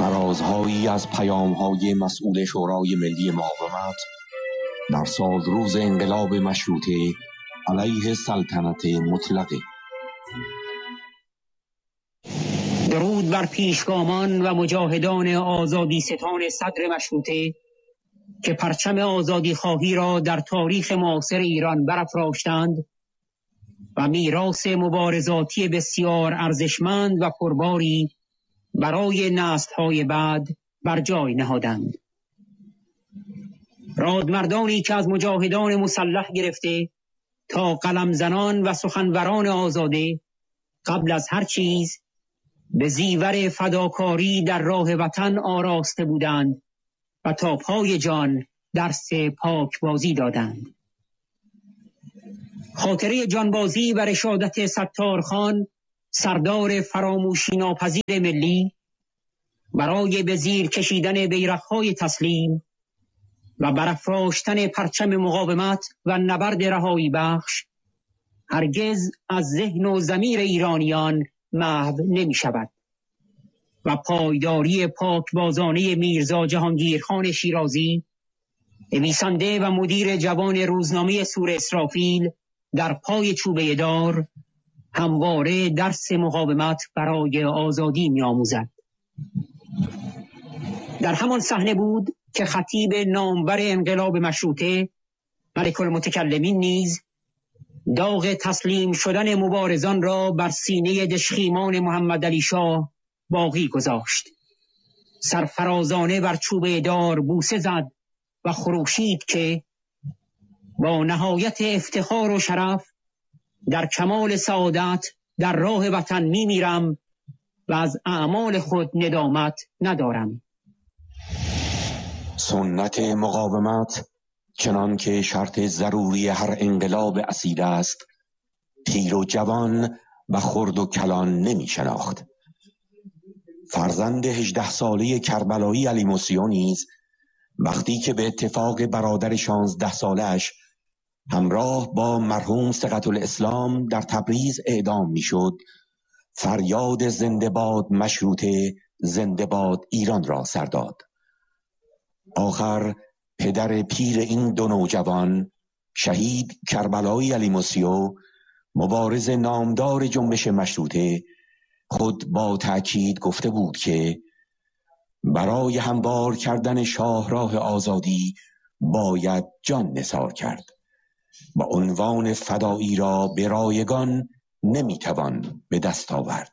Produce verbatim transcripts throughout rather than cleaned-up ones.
مرازهایی از پیام‌های مسئول شورای ملی مقاومت در سال روز انقلاب مشروطه علیه سلطنت مطلقه. درود بر پیشگامان و مجاهدان آزادی ستان صدر مشروطه که پرچم آزادی خواهی را در تاریخ معاصر ایران برافراشتند و میراث مبارزاتی بسیار ارزشمند و پرباری برای نسل‌های بعد بر جای نهادند. رادمردانی که از مجاهدان مسلح گرفته تا قلمزنان و سخنوران آزاده قبل از هر چیز به زیور فداکاری در راه وطن آراسته بودند و تا پای جان درس پاکبازی دادند. خاطره جانبازی و رشادت ستارخان، سردار فراموشی ناپذیر ملی، برای به زیر کشیدن بیرق‌های تسلیم و برافراشتن پرچم مقاومت و نبرد رهایی بخش هرگز از ذهن و ضمیر ایرانیان محو نمی شود و پایداری پاکبازانه میرزا جهانگیرخان شیرازی، نویسنده و مدیر جوان روزنامه سور اسرافیل، در پای چوبه دار همواره درس مقاومت برای آزادی می آموزد. در همان صحنه بود که خطیب نامور انقلاب مشروطه ملک المتکلمین نیز داغ تسلیم شدن مبارزان را بر سینه دشخیمان محمد علی شاه باقی گذاشت. سرفرازانه بر چوبه دار بوسه زد و خروشید که با نهایت افتخار و شرف در کمال سعادت در راه وطن می میرم و از اعمال خود ندامت ندارم. سنت مقاومت چنان که شرط ضروری هر انقلاب اصیل است، پیر و جوان و خرد و کلان نمی شناخت. فرزند هجده ساله کربلایی علی موسیو نیز وقتی که به اتفاق برادر شانزده سالش همراه با مرحوم ثقت‌الاسلام در تبریز اعدام می شد، فریاد زنده باد مشروطه، زنده باد ایران را سر داد. آخر پدر پیر این دو نوجوان، شهید کربلایی علی موسیو، مبارز نامدار جنبش مشروطه، خود با تأکید گفته بود که برای هموار کردن شاهراه آزادی باید جان نثار کرد و عنوان فدایی را به رایگان نمیتوان به دست آورد.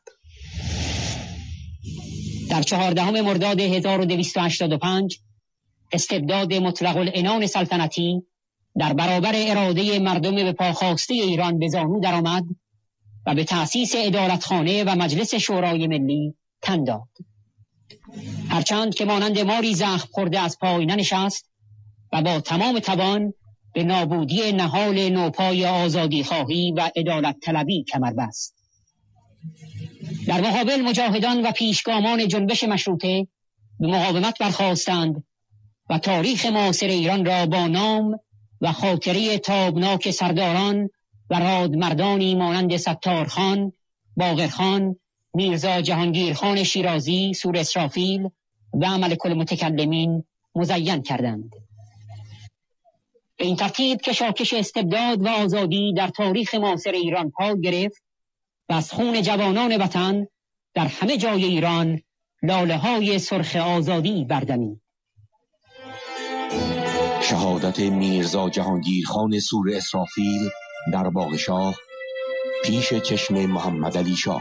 در چهاردهم مرداد هزار و دویست و هشتاد و پنج استبداد مطلق العنان سلطنتی در برابر اراده مردم به پاخواسته ایران به زانو درآمد و به تأسیس عدالتخانه و مجلس شورای ملی تن داد. هرچند که مانند ماری زخم خورده از پای ننشست و با تمام توان به نابودی نهال نوپای آزادی خواهی و عدالت طلبی کمر بست. در مقابل مجاهدان و پیشگامان جنبش مشروطه به مقاومت برخاستند و تاریخ معاصر ایران را با نام و خاطره تابناک سرداران و رادمردانی مانند ستارخان، باقرخان، میرزا جهانگیرخان شیرازی، سور اسرافیل و ملک المتکلمین مزین کردند. به این ترتیب کشاکش استبداد و آزادی در تاریخ معاصر ایران پا گرفت و از خون جوانان وطن در همه جای ایران لاله های سرخ آزادی بردمید. شهادت میرزا جهانگیرخان سور اسرافیل در باغ شاه پیش چشم محمد علی شاه.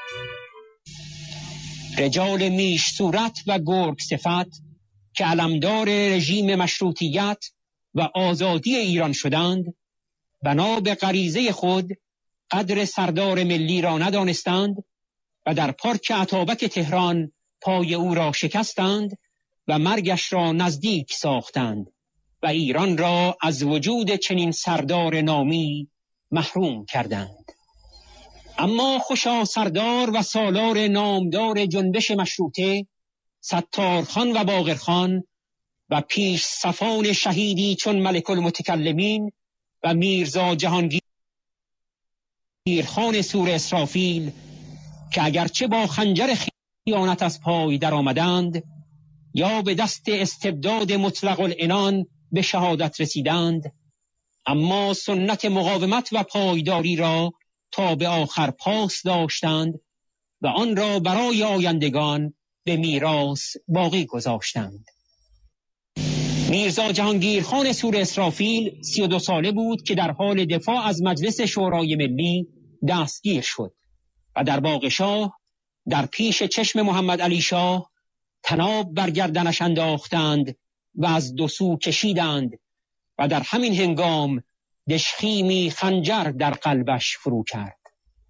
رجال میش صورت و گرگ صفت که علمدار رژیم مشروطیت و آزادی ایران شدند، بنا به غریزه خود قدر سردار ملی را ندانستند و در پارک اتابک تهران پای او را شکستند و مرگش را نزدیک ساختند و ایران را از وجود چنین سردار نامی محروم کردند. اما خوشا سردار و سالار نامدار جنبش مشروطه، ستارخان و باقرخان و پیش صفان شهیدی چون ملک المتکلمین و میرزا جهانگیرخان سور اسرافیل که اگرچه با خنجر خیانت از پای در آمدند یا به دست استبداد مطلق العنان به شهادت رسیدند، اما سنت مقاومت و پایداری را تا به آخر پاس داشتند و آن را برای آیندگان به میراث باقی گذاشتند. میرزا جهانگیر خان سور اسرافیل سی و دو ساله بود که در حال دفاع از مجلس شورای ملی دستگیر شد و در باغ شاه در پیش چشم محمد علی شاه طناب بر گردنش انداختند و از دو سو کشیدند و در همین هنگام دشخیمی خنجر در قلبش فرو کرد.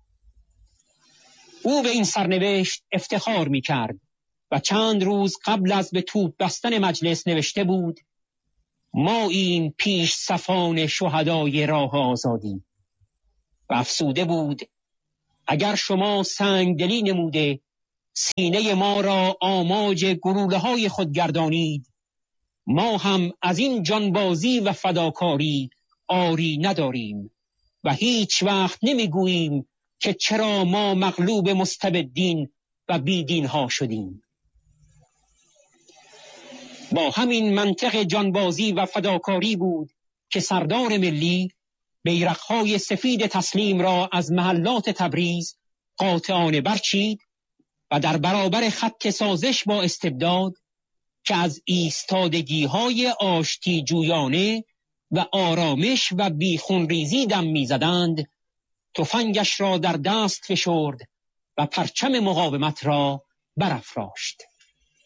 او به این سرنوشت افتخار می کرد و چند روز قبل از به توپ بستن مجلس نوشته بود: ما این پیش صفان شهدای راه آزادی. و افسوده بود: اگر شما سنگدلی نموده سینه ما را آماج گلوله های خود گردانید، ما هم از این جانبازی و فداکاری آری نداریم و هیچ وقت نمیگوییم که چرا ما مغلوب مستبدین و بیدین ها شدیم. با همین منطق جانبازی و فداکاری بود که سردار ملی بیرق‌های سفید تسلیم را از محلات تبریز قاطعانه برچید و در برابر خط سازش با استبداد که از ایستادگی‌های آشتی جویانه و آرامش و بیخونریزی دم می‌زدند، تفنگش را در دست فشرد و پرچم مقاومت را برافراشت.